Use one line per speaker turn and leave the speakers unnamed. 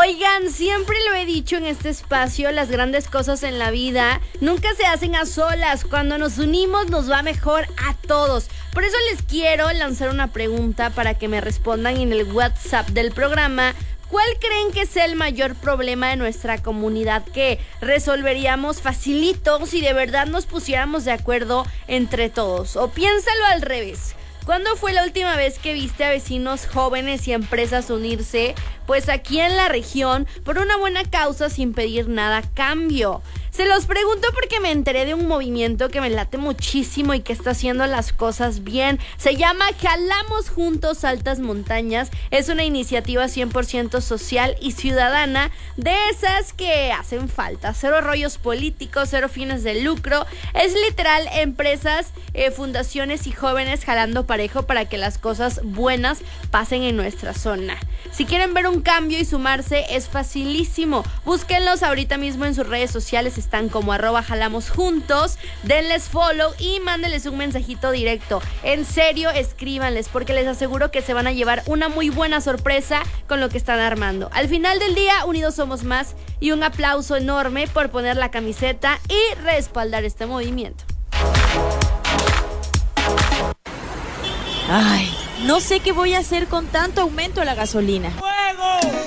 Oigan, siempre lo he dicho en este espacio, las grandes cosas en la vida nunca se hacen a solas. Cuando nos unimos nos va mejor a todos. Por eso les quiero lanzar una pregunta para que me respondan en el WhatsApp del programa. ¿Cuál creen que es el mayor problema de nuestra comunidad que resolveríamos facilito si de verdad nos pusiéramos de acuerdo entre todos? O piénsalo al revés. ¿Cuándo fue la última vez que viste a vecinos jóvenes y empresas unirse, pues aquí en la región, por una buena causa sin pedir nada a cambio? Se los pregunto porque me enteré de un movimiento que me late muchísimo y que está haciendo las cosas bien. Se llama Jalamos Juntos Altas Montañas. Es una iniciativa 100% social y ciudadana, de esas que hacen falta. Cero rollos políticos, cero fines de lucro. Es literal empresas, fundaciones y jóvenes jalando parejo para que las cosas buenas pasen en nuestra zona. Si quieren ver un cambio y sumarse, es facilísimo. Búsquenlos ahorita mismo en sus redes sociales. Están como @jalamosjuntos, denles follow y mándenles un mensajito directo. En serio, escríbanles porque les aseguro que se van a llevar una muy buena sorpresa con lo que están armando. Al final del día, unidos somos más, y un aplauso enorme por poner la camiseta y respaldar este movimiento.
Ay, no sé qué voy a hacer con tanto aumento de la gasolina.
¡Fuego!